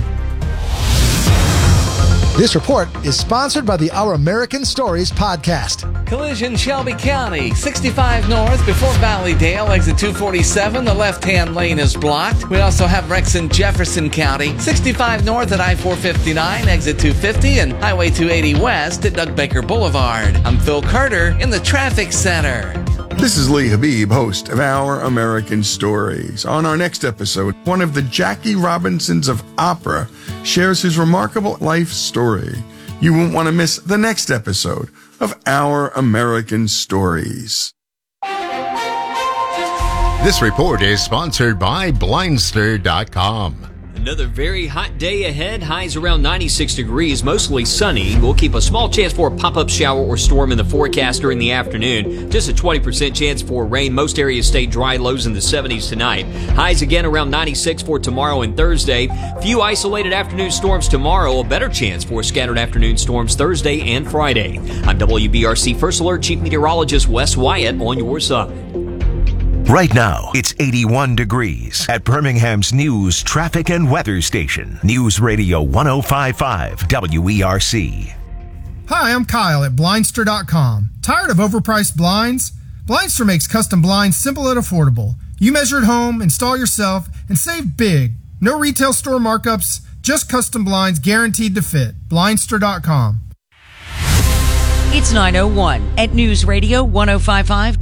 This report is sponsored by the Our American Stories podcast. Collision Shelby County, 65 north before Valleydale, exit 247. The left-hand lane is blocked. We also have wrecks in Jefferson County, 65 north at I-459, exit 250, and Highway 280 west at Doug Baker Boulevard. I'm Phil Carter in the traffic center. This is Lee Habib, host of Our American Stories. On our next episode, one of the Jackie Robinsons of opera shares his remarkable life story. You won't want to miss the next episode of Our American Stories. This report is sponsored by Blindster.com. Another very hot day ahead. Highs around 96 degrees, mostly sunny. We'll keep a small chance for a pop-up shower or storm in the forecast during the afternoon. Just a 20% chance for rain. Most areas stay dry, lows in the 70s tonight. Highs again around 96 for tomorrow and Thursday. Few isolated afternoon storms tomorrow. A better chance for scattered afternoon storms Thursday and Friday. I'm WBRC First Alert Chief Meteorologist Wes Wyatt on your side. Right now, it's 81 degrees at Birmingham's news, traffic, and weather station. News Radio 105.5 WERC. Hi, I'm Kyle at Blindster.com. Tired of overpriced blinds? Blindster makes custom blinds simple and affordable. You measure at home, install yourself, and save big. No retail store markups, just custom blinds guaranteed to fit. Blindster.com. It's 9:01 at News Radio 105.5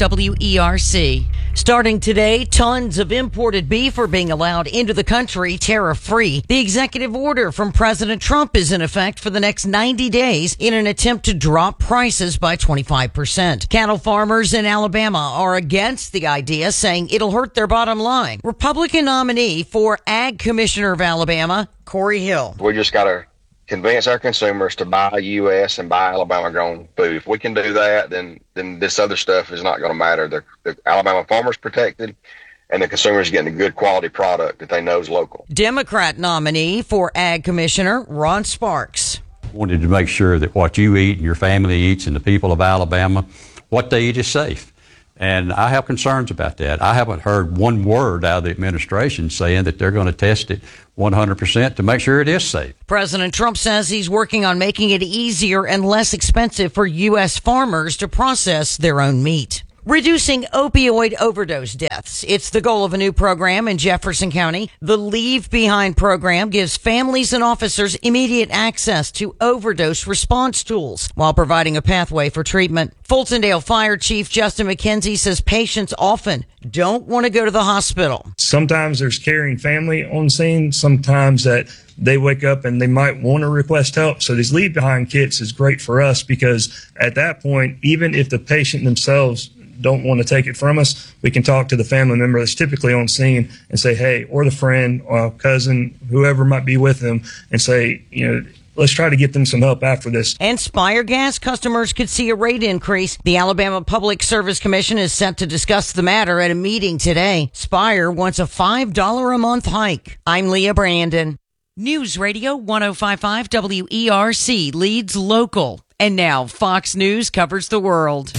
WERC. Starting today, tons of imported beef are being allowed into the country tariff-free. The executive order from President Trump is in effect for the next 90 days in an attempt to drop prices by 25%. Cattle farmers in Alabama are against the idea, saying it'll hurt their bottom line. Republican nominee for Ag Commissioner of Alabama, Corey Hill. We just got to convince our consumers to buy U.S. and buy Alabama-grown food. If we can do that, then this other stuff is not going to matter. The Alabama farmers protected, and the consumers getting a good quality product that they know is local. Democrat nominee for Ag Commissioner, Ron Sparks. Wanted to make sure that what you eat and your family eats and the people of Alabama, what they eat is safe. And I have concerns about that. I haven't heard one word out of the administration saying that they're going to test it 100% to make sure it is safe. President Trump says he's working on making it easier and less expensive for U.S. farmers to process their own meat. Reducing opioid overdose deaths. It's the goal of a new program in Jefferson County. The Leave Behind program gives families and officers immediate access to overdose response tools while providing a pathway for treatment. Fultondale Fire Chief Justin McKenzie says patients often don't want to go to the hospital. Sometimes there's caring family on scene. Sometimes that they wake up and they might want to request help. So these Leave Behind kits is great for us because at that point, even if the patient themselves don't want to take it from us, we can talk to the family member that's typically on scene and say, hey, or the friend or cousin, whoever might be with them, and say, let's try to get them some help after this. And Spire Gas customers could see a rate increase. The Alabama Public Service Commission is set to discuss the matter at a meeting today. Spire wants a $5 a month hike. I'm Leah Brandon. News Radio 105.5 WERC leads local. And now Fox News covers the world.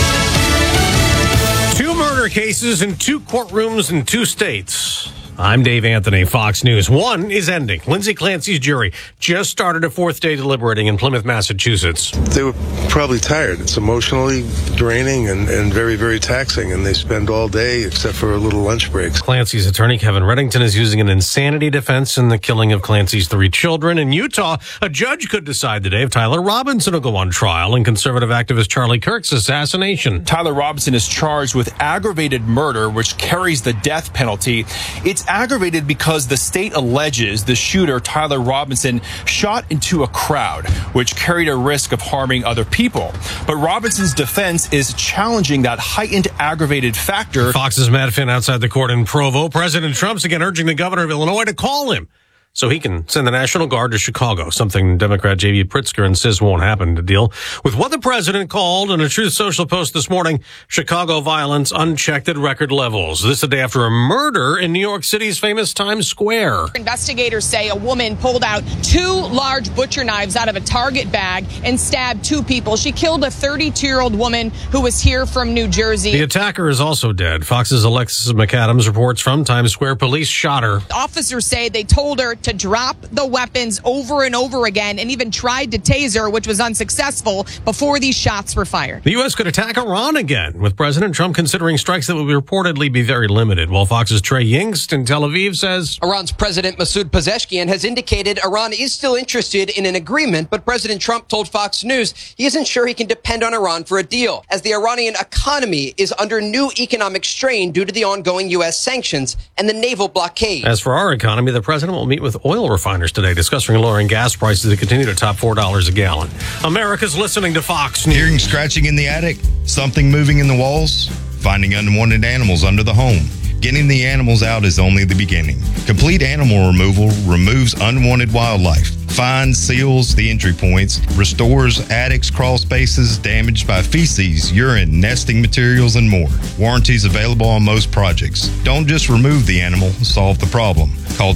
2 murder cases in 2 courtrooms in 2 states. I'm Dave Anthony, Fox News. One is ending. Lindsay Clancy's jury just started a 4th day deliberating in Plymouth, Massachusetts. They were probably tired. It's emotionally draining and very, very taxing, and they spend all day except for little lunch breaks. Clancy's attorney, Kevin Reddington, is using an insanity defense in the killing of Clancy's 3 children. In Utah, a judge could decide today if Tyler Robinson will go on trial in conservative activist Charlie Kirk's assassination. Tyler Robinson is charged with aggravated murder, which carries the death penalty. It's aggravated because the state alleges the shooter, Tyler Robinson, shot into a crowd, which carried a risk of harming other people. But Robinson's defense is challenging that heightened aggravated factor. Fox's Matt Finn outside the court in Provo. President Trump's again urging the governor of Illinois to call him so he can send the National Guard to Chicago, something Democrat J.B. Pritzker insists won't happen, to deal with what the president called in a Truth Social post this morning, Chicago violence unchecked at record levels. This a day after a murder in New York City's famous Times Square. Investigators say a woman pulled out 2 large butcher knives out of a Target bag and stabbed 2 people. She killed a 32-year-old woman who was here from New Jersey. The attacker is also dead. Fox's Alexis McAdams reports from Times Square police shot her. Officers say they told her to drop the weapons over and over again and even tried to tase her, which was unsuccessful, before these shots were fired. The U.S. could attack Iran again, with President Trump considering strikes that will reportedly be very limited, while Fox's Trey Yingst in Tel Aviv says Iran's President Masoud Pezeshkian has indicated Iran is still interested in an agreement, but President Trump told Fox News he isn't sure he can depend on Iran for a deal, as the Iranian economy is under new economic strain due to the ongoing U.S. sanctions and the naval blockade. As for our economy, the president will meet with oil refiners today, discussing lowering gas prices that continue to top $4 a gallon. America's listening to Fox News. Hearing scratching in the attic, something moving in the walls, finding unwanted animals under the home. Getting the animals out is only the beginning. Complete Animal Removal removes unwanted wildlife, finds, seals the entry points, restores attics, crawl spaces damaged by feces, urine, nesting materials, and more. Warranties available on most projects. Don't just remove the animal, solve the problem. Call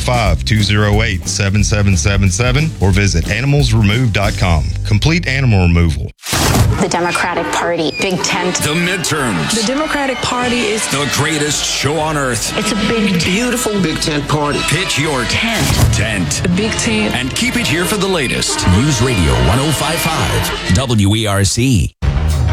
205-208-7777 or visit animalsremove.com. Complete Animal Removal. The Democratic Party, Big Tent. The midterms. The Democratic Party is the greatest show on earth. It's a big, beautiful Big Tent party. Pitch your tent. The Big Tent. And keep it here for the latest. News Radio 105.5 WERC.